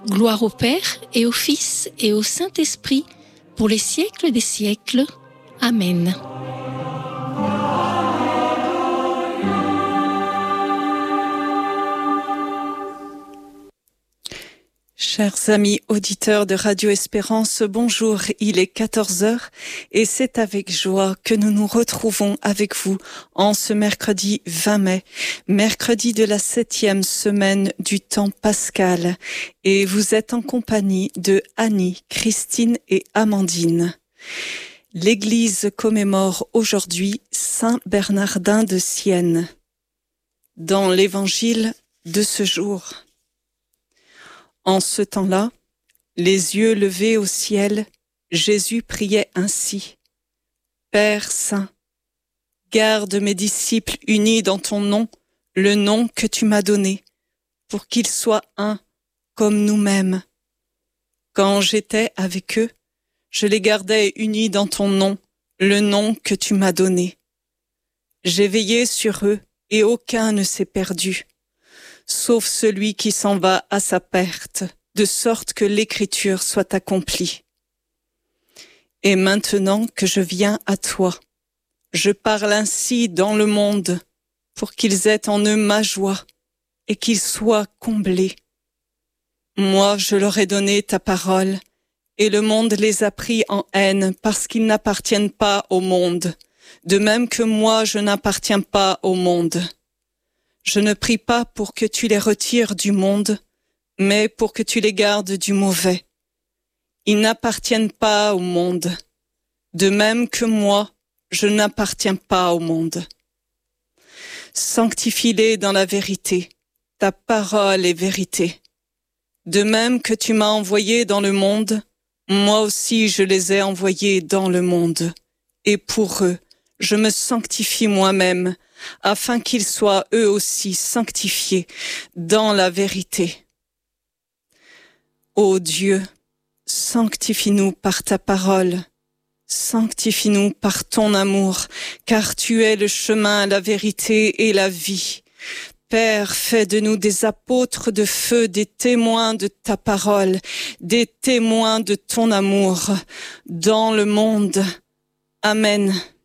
Gloire au Père et au Fils et au Saint-Esprit, pour les siècles des siècles. Amen. Chers amis auditeurs de Radio Espérance, bonjour, il est 14h et c'est avec joie que nous nous retrouvons avec vous en ce mercredi 20 mai, mercredi de la 7e semaine du temps pascal, et vous êtes en compagnie de Annie, Christine et Amandine. L'Église commémore aujourd'hui Saint Bernardin de Sienne. Dans l'Évangile de ce jour, en ce temps-là, les yeux levés au ciel, Jésus priait ainsi. Père Saint, garde mes disciples unis dans ton nom, le nom que tu m'as donné, pour qu'ils soient un comme nous-mêmes. Quand j'étais avec eux, je les gardais unis dans ton nom, le nom que tu m'as donné. J'ai veillé sur eux et aucun ne s'est perdu, sauf celui qui s'en va à sa perte, de sorte que l'écriture soit accomplie. Et maintenant que je viens à toi, je parle ainsi dans le monde, pour qu'ils aient en eux ma joie, et qu'ils soient comblés. Moi, je leur ai donné ta parole, et le monde les a pris en haine, parce qu'ils n'appartiennent pas au monde, de même que moi, je n'appartiens pas au monde. Je ne prie pas pour que tu les retires du monde, mais pour que tu les gardes du mauvais. Ils n'appartiennent pas au monde, de même que moi, je n'appartiens pas au monde. Sanctifie-les dans la vérité, ta parole est vérité. De même que tu m'as envoyé dans le monde, moi aussi je les ai envoyés dans le monde. Et pour eux, je me sanctifie moi-même, afin qu'ils soient eux aussi sanctifiés dans la vérité. Ô Dieu, sanctifie-nous par ta parole, sanctifie-nous par ton amour, car tu es le chemin, la vérité et la vie. Père, fais de nous des apôtres de feu, des témoins de ta parole, des témoins de ton amour dans le monde. Amen.